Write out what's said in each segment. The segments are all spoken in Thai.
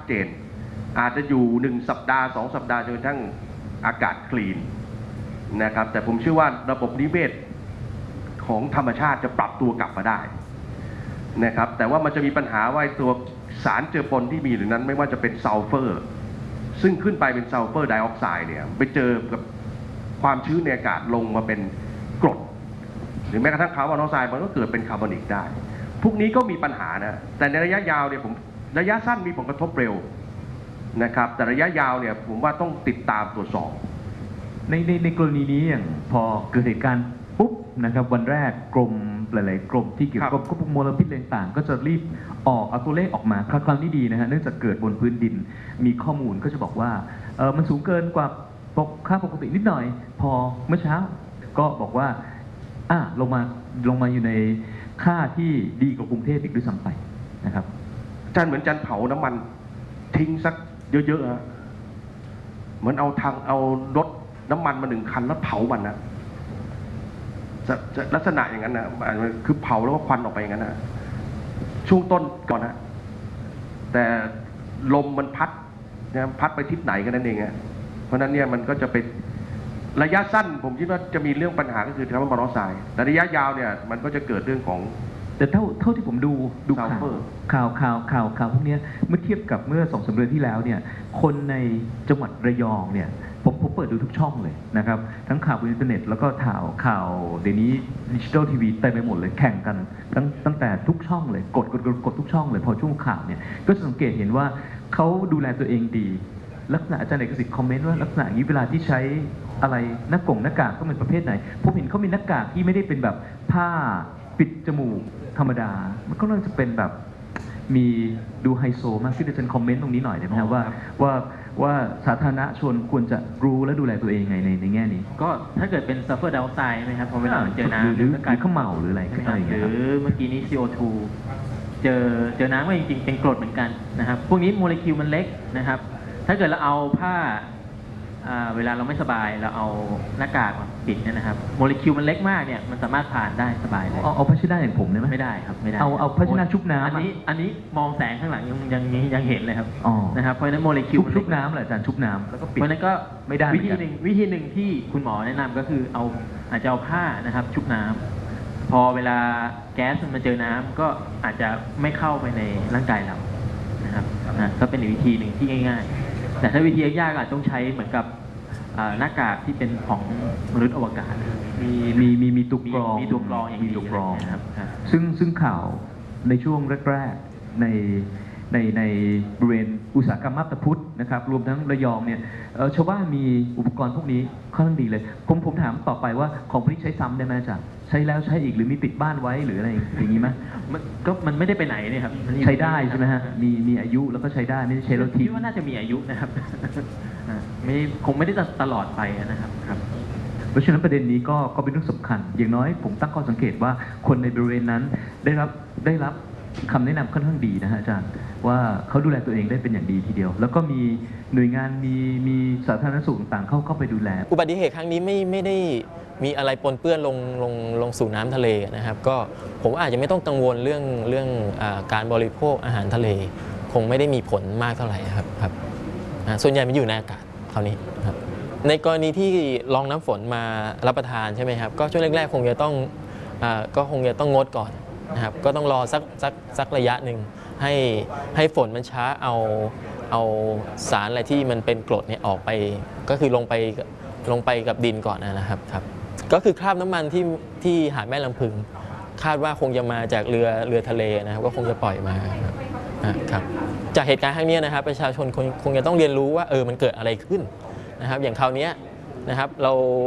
เจนอาจจะอยู่1 สัปดาห์ 2 สัปดาห์จนกระทั่งอากาศคลีนนะครับแต่ผมเชื่อว่าระบบนิเวศของธรรมชาติจะปรับตัวกลับมาได้นะครับแต่ว่ามันจะมีปัญหาว่าตัวสารเจือปนที่มีอยู่นั้นไม่ว่าจะเป็นซัลเฟอร์ซึ่งขึ้นไปเป็นซัลเฟอร์ไดออกไซด์เนี่ยไปเจอกับความชื้นในอากาศลงมาเป็นกรดหรือแม้กระทั่งคาร์บอนไดออกไซด์มันก็เกิดเป็นคาร์บอนิกได้พวกนี้ก็มีปัญหานะแต่ในระยะยาวเนี่ยระยะสั้นมีผลกระทบเร็วนะครับแต่ระยะยาวเนี่ยผมว่าต้องติดตามตรวจสอบในกรณีนี้อย่างพอเกิดเหตุการณ์ปุ๊บนะครับวันแรกกรมหลายๆกรมที่เกี่ยวกับควบคุมมลพิษต่างๆก็จะรีบเอาตัวเลขออกมาครั้งนี้ดีนะฮะเนื่องจากเกิดบนพื้นดินมีข้อมูลก็จะบอกว่ามันสูงเกินกว่าค่าปกตินิดหน่อยพอเมื่อเช้าก็บอกว่าลงมาอยู่ในค่าที่ดีกว่ากรุงเทพอีกด้วยซ้ำไปนะครับเหมือนเผาน้ำมันทิ้งสักเยอะๆเหมือนเอารถน้ำมันมา1 คันแล้วเผามันนะจะลักษณะอย่างนั้นนะคือเผาแล้วก็ควันออกไปอย่างนั้นนะช่วงต้นก่อนนะแต่ลมมันพัดไปทิศไหนกันนั่นเองเพราะนั้นเนี่ยมันก็จะเป็นระยะสั้นผมคิดว่าจะมีเรื่องปัญหาก็คือคาร์บอนมอนอกไซด์แต่ระยะยาวเนี่ยมันก็จะเกิดเรื่องของแต่เท่าที่ผมดูข่าวพวกนี้เมื่อเทียบกับเมื่อ2-3 เดือนที่แล้วเนี่ยคนในจังหวัดระยองเนี่ยผมเปิดดูทุกช่องเลยนะครับทั้งข่าวบนอินเทอร์เน็ตแล้วก็ข่าวเดี๋ยวนี้ดิจิทัลทีวีเต็มไปหมดเลยแข่งกันตั้งแต่ทุกช่องเลยกดทุกช่องเลยพอช่วงข่าวเนี่ยก็จะสังเกตเห็นว่าเขาดูแลตัวเองดีลักษณะอาจารย์เอกสิทธิ์คอมเมนต์ว่าลักษณะนี้เวลาที่ใช้อะไรหน้ากากก็เป็นประเภทไหนผมเห็นเขามีหน้ากากที่ไม่ได้เป็นแบบผ้าปิดจมูกธรรมดามันก็น่าจะเป็นแบบมีดูไฮโซมากที่อาจารย์คอมเมนต์ตรงนี้หน่อยได้ไหมครับว่าสาธารณชนควรจะรู้และดูแลตัวเองไงในแง่นี้ก็ถ้าเกิดเป็นซัลเฟอร์ไดออกไซด์ไหมครับพอเวลาเจอน้ำหรือการเข้าเมาหรืออะไรหรือเมื่อกี้นี้ CO2 เจอน้ำก็จริงๆเป็นกรดเหมือนกันนะครับพวกนี้โมเลกุลมันเล็กนะครับถ้าเกิดเราเอาผ้าเวลาเราไม่สบายเราเอาหน้ากากปิดเนี่ยนะครับโมเลกุลมันเล็กมากเนี่ยมันสามารถผ่านได้สบายเลยเอาผ้าเช็ดหน้าอย่างผมได้ไหมไม่ได้ครับไม่ได้เอาผ้าเช็ดหน้าชุบน้ำอันนี้มองแสงข้างหลังยังเห็นเลยครับนะครับเพราะฉะนั้นโมเลกุลชุบน้ำแหละอาจารย์ชุบน้ำแล้วก็ปิดเพราะนั้นก็ไม่ได้วิธีหนึ่งที่คุณหมอแนะนำก็คืออาจจะเอาผ้านะครับชุบน้ำพอเวลาแก๊สมันมาเจอน้ำก็อาจจะไม่เข้าไปในร่างกายเรานะครับก็เป็นอีกวิธีหนึ่งที่ง่ายๆแต่ถ้าวิธียากอาจต้องใช้เหมือนกับหน้ากากที่เป็นของมนุษย์อวกาศมีตัวกรองอย่างนี้นะครับซึ่งข่าวในช่วงแรกๆในบริเวณอุตสาหกรรมมาบตาพุธนะครับรวมทั้งระยองเนี่ยชาวบ้านมีอุปกรณ์พวกนี้ค่อนข้างดีเลยผมถามต่อไปว่าของพวกนี้ใช้ซ้ำได้ไหมอาจารย์ใช้แล้วใช้อีกหรือมีติดบ้านไว้หรืออะไรอย่างนี้ไหมมันไม่ได้ไปไหนเนี่ยครับใช้ได้ใช่ไหมฮะมีอายุแล้วก็ใช้ได้ไม่ได้ใช้แล้วทิ้งคิดว่าน่าจะมีอายุนะครับคงไม่ได้ตลอดไปนะครับเพราะฉะนั้นประเด็นนี้ก็เป็นเรื่องสำคัญอย่างน้อยผมตั้งข้อสังเกตว่าคนในบริเวณนั้นได้รับคำแนะนำค่อนข้างดีนะฮะอาจารย์ว่าเขาดูแลตัวเองได้เป็นอย่างดีทีเดียวแล้วก็มีหน่วยงานมีสาธารณสุขต่างๆเข้าไปดูแลอุบัติเหตุครั้งนี้ไม่ได้มีอะไรปนเปื้อนลงสู่น้ำทะเลนะครับก็ผมอาจจะไม่ต้องกังวลเรื่องการบริโภคอาหารทะเลคงไม่ได้มีผลมากเท่าไหร่ครับส่วนใหญ่มันอยู่ในอากาศคราวนี้ครับในกรณีที่รองน้ำฝนมารับประทานใช่ไหมครับก็ช่วงแรกๆคงจะต้องงดก่อนนะครับก็ต้องรอสักระยะหนึ่งให้ฝนมันช้าเอาสารอะไรที่มันเป็นกรดเนี่ยออกไปก็คือลงไปกับดินก่อนนะครับก็คือคราบน้ำมันที่หาดแม่ลำพึงคาดว่าคงจะมาจากเรือทะเลนะครับก็คงจะปล่อยมาครับจากเหตุการณ์ครั้งนี้นะครับประชาชนคงจะต้องเรียนรู้ว่ามันเกิดอะไรขึ้นนะครับอย่างคราวนี้นะครับเรา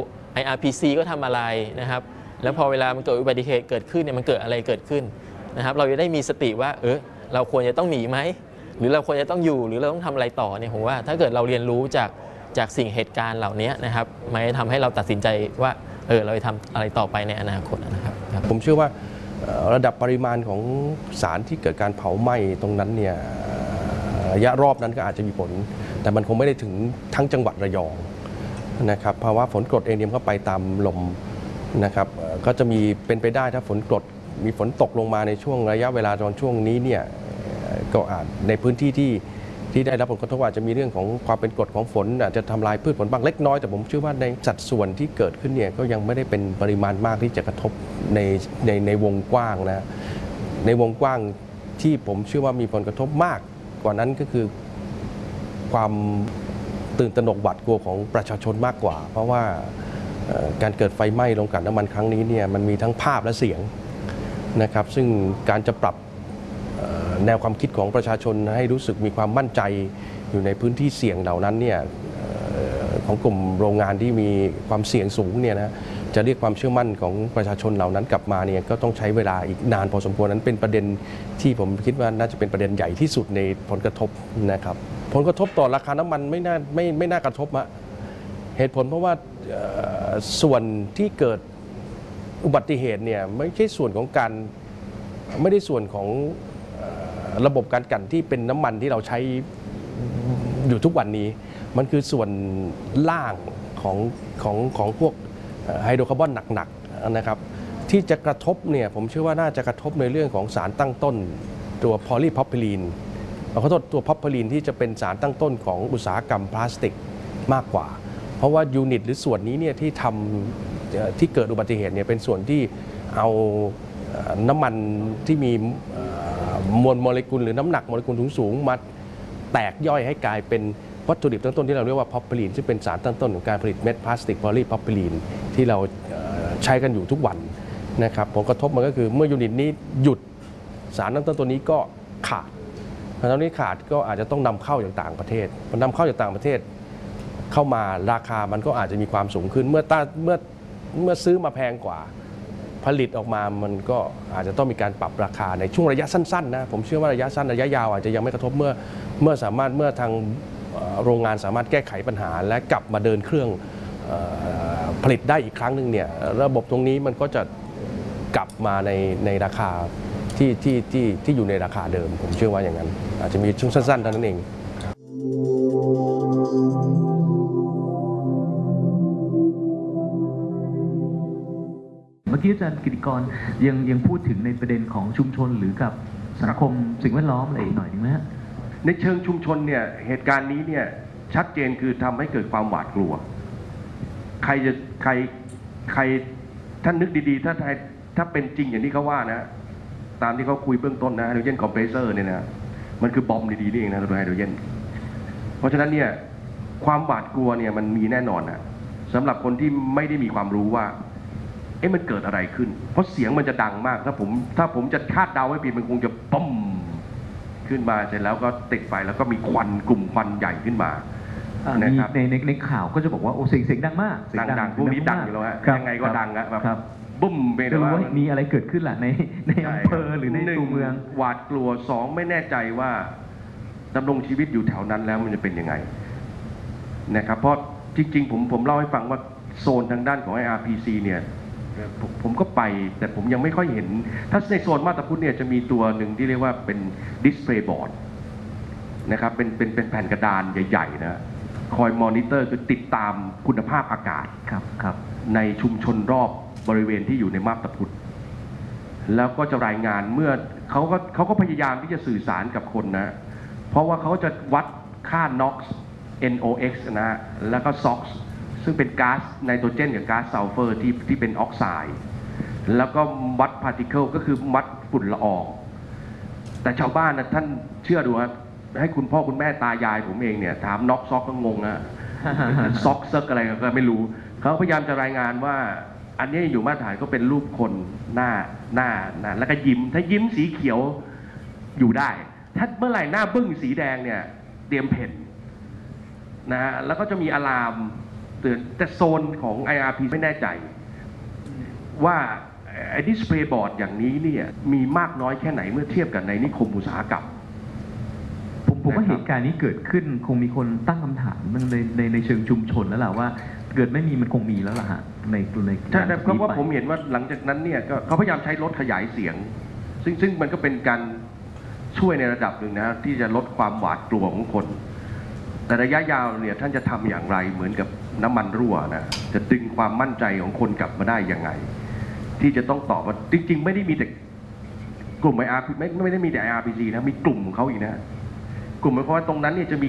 IRPC ก็ทำอะไรนะครับแล้วพอเวลามันเกิดอุบัติเหตุเกิดขึ้นเนี่ยมันเกิดอะไรเกิดขึ้นนะครับเราจะได้มีสติว่าเราควรจะต้องหนีไหมหรือเราควรจะต้องอยู่หรือเราต้องทำอะไรต่อเนี่ยผมว่าถ้าเกิดเราเรียนรู้จากสิ่งเหตุการณ์เหล่านี้นะครับมันจะทำให้เราตัดสินใจว่าเราจะทำอะไรต่อไปในอนาคตนะครับผมเชื่อว่าระดับปริมาณของสารที่เกิดการเผาไหม้ตรงนั้นเนี่ยระยะรอบนั้นก็อาจจะมีผลแต่มันคงไม่ได้ถึงทั้งจังหวัดระยองนะครับภาวะฝนกรดเองเนี่ยก็ไปตามลมนะครับก็จะมีเป็นไปได้ถ้าฝนกรดมีฝนตกลงมาในช่วงระยะเวลาตอนช่วงนี้เนี่ยก็อาจในพื้นที่ที่ที่ได้รับผลกระทบอาจจะมีเรื่องของความเป็นกรดของฝนอาจจะทำลายพืชผลบ้างเล็กน้อยแต่ผมเชื่อว่าในสัดส่วนที่เกิดขึ้นเนี่ยก็ยังไม่ได้เป็นปริมาณมากที่จะกระทบในวงกว้างนะในวงกว้างที่ผมเชื่อว่ามีผลกระทบมากกว่านั้นก็คือความตื่นตระหนกหวาดกลัวของประชาชนมากกว่าเพราะว่าการเกิดไฟไหม้โรงกลั่นน้ำมันครั้งนี้เนี่ยมันมีทั้งภาพและเสียงนะครับซึ่งการจะปรับแนวความคิดของประชาชนให้รู้สึกมีความมั่นใจอยู่ในพื้นที่เสี่ยงเหล่านั้นเนี่ยของกลุ่มโรงงานที่มีความเสี่ยงสูงเนี่ยนะจะเรียกความเชื่อมั่นของประชาชนเหล่านั้นกลับมาเนี่ยก็ต้องใช้เวลาอีกนานพอสมควรนั้นเป็นประเด็นที่ผมคิดว่าน่าจะเป็นประเด็นใหญ่ที่สุดในผลกระทบนะครับผลกระทบต่อราคาน้ำมันไม่น่ากระทบอะเหตุผลเพราะว่าส่วนที่เกิดอุบัติเหตุเนี่ยไม่ใช่ส่วนของการไม่ได้ส่วนของระบบการกลั่นที่เป็นน้ำมันที่เราใช้อยู่ทุกวันนี้มันคือส่วนล่างของพวกไฮโดรคาร์บอนหนักๆนะครับที่จะกระทบเนี่ยผมเชื่อว่าน่าจะกระทบในเรื่องของสารตั้งต้นตัวพอลีพอพลีนขอโทษตัวพอพลีนที่จะเป็นสารตั้งต้นของอุตสาหกรรมพลาสติกมากกว่าเพราะว่ายูนิตหรือส่วนนี้เนี่ยที่ทำที่เกิดอุบัติเหตุเนี่ยเป็นส่วนที่เอาน้ำมันที่มีมวลโมเลกุลหรือน้ำหนักโมเลกุลสูงมาแตกย่อยให้กลายเป็นวัตถุดิบตั้งต้นที่เราเรียกว่าพอพลีนซึ่งเป็นสารตั้งต้นของการผลิตเม็ดพลาสติกพอลีพอพลีนที่เราใช้กันอยู่ทุกวันนะครับผลกระทบมันก็คือเมื่อยูนิตนี้หยุดสารตั้งต้นตัวนี้ก็ขาดพอตอนนี้ขาดก็อาจจะต้องนำเข้าจากต่างประเทศพอนำเข้าจากต่างประเทศเข้ามาราคามันก็อาจจะมีความสูงขึ้นเมื่อซื้อมาแพงกว่าผลิตออกมามันก็อาจจะต้องมีการปรับราคาในช่วงระยะสั้นๆนะผมเชื่อว่าระยะสั้นระยะยาวอาจจะยังไม่กระทบเมื่อทางโรงงานสามารถแก้ไขปัญหาและกลับมาเดินเครื่องผลิตได้อีกครั้งหนึ่งเนี่ยระบบตรงนี้มันก็จะกลับมาในราคาที่อยู่ในราคาเดิมผมเชื่อว่าอย่างนั้นอาจจะมีช่วงสั้นๆเท่านั้นเองเมื่อกี้อาจารย์กิติกรยังพูดถึงในประเด็นของชุมชนหรือกับสังคมสิ่งแวดล้อมอะไรอีกหน่อยนึงไหมฮะในเชิงชุมชนเนี่ยเหตุการณ์นี้เนี่ยชัดเจนคือทำให้เกิดความหวาดกลัวใครท่านนึกดีๆถ้าเป็นจริงอย่างที่เขาว่านะตามที่เขาคุยเบื้องต้นนะไฮโดรเจนคอมเพรสเซอร์เนี่ยนะมันคือบอมดีๆนี่เองนะตัวไฮโดรเจนเพราะฉะนั้นเนี่ยความหวาดกลัวเนี่ยมันมีแน่นอนนะสำหรับคนที่ไม่ได้มีความรู้ว่ามันเกิดอะไรขึ้นเพราะเสียงมันจะดังมากถ้าผมจะคาดเดาไว้ผิดมันคงจะปั๊มขึ้นมาเสร็จแล้วก็ติดไฟแล้วก็มีควันกลุ่มควันใหญ่ขึ้นมานะครับในข่าวก็จะบอกว่าโอ้เสียงดังมากดังพวกนี้ดังอยู่แล้วฮะยังไงก็ดังอะแบบบุ้มไปเลยว่ามีอะไรเกิดขึ้นล่ะในอำเภอหรือในตัวเมืองหวาดกลัว2ไม่แน่ใจว่าดำรงชีวิตอยู่แถวนั้นแล้วมันจะเป็นยังไงนะครับเพราะจริงๆผมเล่าให้ฟังว่าโซนทางด้านของ IRPC เนี่ยผมก็ไปแต่ผมยังไม่ค่อยเห็นถ้าในโซนมาตาพุทธเนี่ยจะมีตัวหนึ่งที่เรียกว่าเป็นดิสเพลย์บอร์ดนะครับเป็นแผ่นกระดานใหญ่ๆนะคอยมอนิเตอร์คือติดตามคุณภาพอากาศครับในชุมชนรอบบริเวณที่อยู่ในมาบตาพุธแล้วก็จะรายงานเมื่อเขาก็พยายามที่จะสื่อสารกับคนนะเพราะว่าเขาจะวัดค่า NOx NOx นะแล้วก็ SOx ซึ่งเป็นก๊าซไนโตรเจนกับก๊าซซัลเฟอร์ที่เป็นออกไซด์แล้วก็วัดพาร์ติเคิลก็คือวัดฝุ่นละอองแต่ชาวบ้านนะท่านเชื่อดูครับให้คุณพ่อคุณแม่ตายายผมเองเนี่ยถามน็อกซ็อกก็งงนะซ็อกเซิร์กอะไรก็ไม่รู้เขาพยายามจะรายงานว่าอันนี้อยู่มาตรฐานก็เป็นรูปคนหน้าแล้วก็ยิ้มถ้ายิ้มสีเขียวอยู่ได้ถ้าเมื่อไหร่หน้าบึ้งสีแดงเนี่ยเตรียมเพ่นนะฮะแล้วก็จะมีอะลามเตือนแต่โซนของ IRP ไม่แน่ใจว่าไอ้ดิสเพลย์บอร์ดอย่างนี้เนี่ยมีมากน้อยแค่ไหนเมื่อเทียบกับในนิคมอุตสาหกรรมผมว่าเหตุการณ์นี้เกิดขึ้นคงมีคนตั้งคำถามในเชิงชุมชนแล้วล่ะว่าเกิดไม่มีมันคงมีแล้วล่ะฮะในใช่แต่เพราะว่าผมเห็นว่าหลังจากนั้นเนี่ยก็เขาพยายามใช้รถขยายเสียงซึ่งมันก็เป็นการช่วยในระดับหนึ่งนะที่จะลดความหวาดกลัวของคนแต่ระยะยาวเนี่ยท่านจะทำอย่างไรเหมือนกับน้ำมันรั่วนะจะดึงความมั่นใจของคนกลับมาได้ยังไงที่จะต้องตอบว่าจริงๆไม่ได้มีแต่กลุ่ม IRPC ไม่ได้มีแต่ IRPC นะมีกลุ่มของเขาอีกนะกลุ่มหมายความว่าตรงนั้นเนี่ยจะมี